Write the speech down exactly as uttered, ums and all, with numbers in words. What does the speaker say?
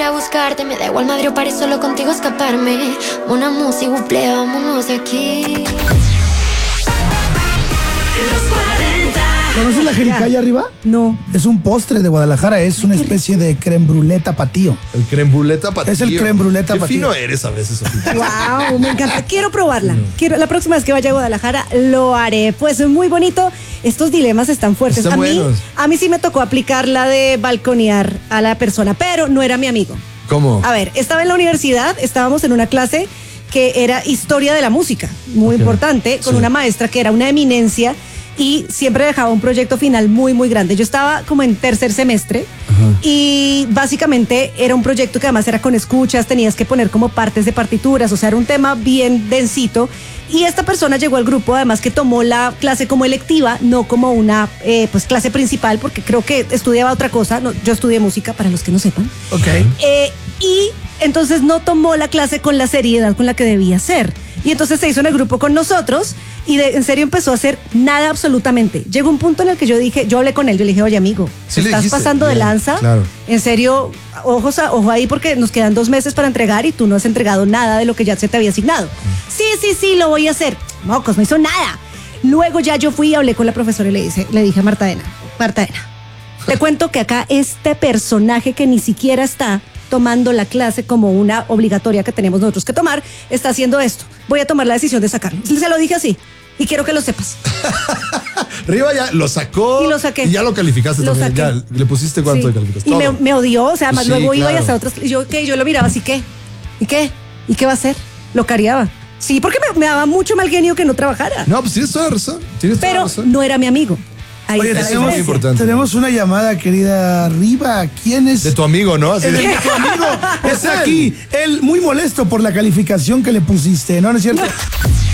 a buscarte. Me da igual madre o paré solo contigo escaparme. Una música, buple, vámonos de aquí. ¿Conoces la jericaya arriba? No. Es un postre de Guadalajara, es una especie de crème brûlée tapatío. El crème brûlée tapatío. Es el crème brûlée tapatío. Qué fino eres a veces, Sofía. Wow, me encanta. Quiero probarla. Quiero, la próxima vez que vaya a Guadalajara lo haré. Pues es muy bonito. Estos dilemas están fuertes. Están a mí, buenos. a mí sí me tocó aplicar la de balconear a la persona, pero no era mi amigo. ¿Cómo? A ver, estaba en la universidad, estábamos en una clase que era historia de la música, muy Ok. importante, con Sí. una maestra que era una eminencia y siempre dejaba un proyecto final muy, muy grande. Yo estaba como en tercer semestre y básicamente era un proyecto que además era con escuchas, tenías que poner como partes de partituras, o sea, era un tema bien densito. Y esta persona llegó al grupo, además que tomó la clase como electiva, no como una eh, pues clase principal, porque creo que estudiaba otra cosa. No, yo estudié música, para los que no sepan. Ok. Eh, y entonces no tomó la clase con la seriedad con la que debía ser. Y entonces se hizo en el grupo con nosotros y de, en serio empezó a hacer nada absolutamente. Llegó un punto en el que yo dije, yo hablé con él, yo le dije, oye amigo, Sí le estás dijiste, pasando de bien, lanza. claro. En serio, ojos a, ojo ahí porque nos quedan dos meses para entregar y tú no has entregado nada de lo que ya se te había asignado. Sí, sí, sí, lo voy a hacer. Mocos, no hizo nada. Luego ya yo fui y hablé con la profesora y le, dice, le dije a Marta Ena, Marta Ena, te cuento que acá este personaje que ni siquiera está tomando la clase como una obligatoria que tenemos nosotros que tomar, está haciendo esto. Voy a tomar la decisión de sacarlo. Se lo dije así y quiero que lo sepas. Riva ya lo sacó. Y lo saqué. Y ya lo calificaste Lo también. saqué. Ya le pusiste cuánto Sí. de calificaste. Y me, Todo. me odió, o sea, además Sí, luego iba y claro. hasta otras. Y yo, ¿qué? Yo lo miraba así, ¿qué? ¿Y qué? ¿Y qué va a hacer? Lo cariaba. Sí, porque me, me daba mucho mal genio que no trabajara. No, pues tienes toda la razón. Tienes toda la Pero razón. no era mi amigo. Ahí Oye, está la eso es muy diferencia. importante. tenemos una llamada, querida Riva. ¿Quién es? De tu amigo, ¿no? Así El de- de tu amigo. Es Está él. aquí. Él muy molesto por la calificación que le pusiste. No, no es cierto.